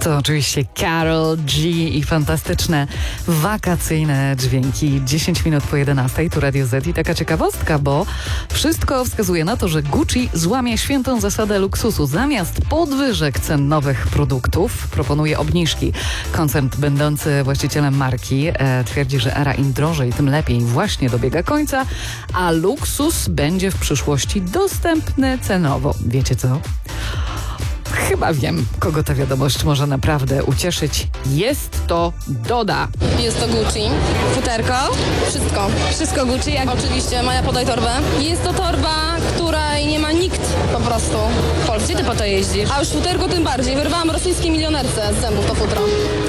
To oczywiście Karol G i fantastyczne wakacyjne dźwięki. 10 minut po 11, tu Radio Z i taka ciekawostka, bo wszystko wskazuje na to, że Gucci złamie świętą zasadę luksusu. Zamiast podwyżek cen nowych produktów proponuje obniżki. Koncern będący właścicielem marki twierdzi, że era im drożej, tym lepiej właśnie dobiega końca, a luksus będzie w przyszłości dostępny cenowo. Wiecie co? Chyba wiem, kogo ta wiadomość może naprawdę ucieszyć. Jest to Doda. Jest to Gucci. Futerko. Wszystko. Wszystko Gucci. Oczywiście. Maja, podaj torbę. Jest to torba, której nie ma nikt po prostu w Polsce. Gdzie ty po to jeździsz? A już futerko tym bardziej. Wyrwałam rosyjskiej milionerce z zębów to futro.